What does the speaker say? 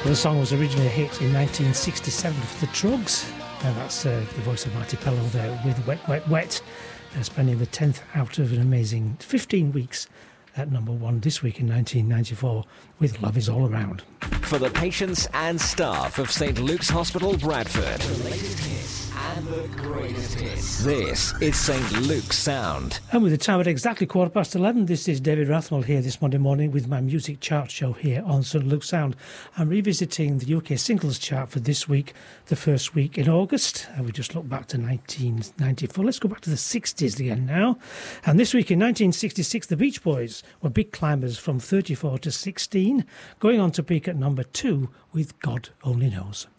The song was originally a hit in 1967 for the Truggs, and that's the voice of Marty Pellow there with Wet, Wet, Wet, spending the 10th out of an amazing 15 weeks at number one this week in 1994 with Love Is All Around. For the patients and staff of St Luke's Hospital, Bradford, the latest hits and the greatest hits. This is St Luke's Sound. And with the time at exactly 11:15, this is David Rathmell here this Monday morning with my music chart show here on St Luke's Sound. I'm revisiting the UK singles chart for this week, the first week in August. We just looked back to 1994. Let's go back to the 60s again now. And this week in 1966, the Beach Boys were big climbers from 34 to 16, going on to peak at number 2 with God Only Knows.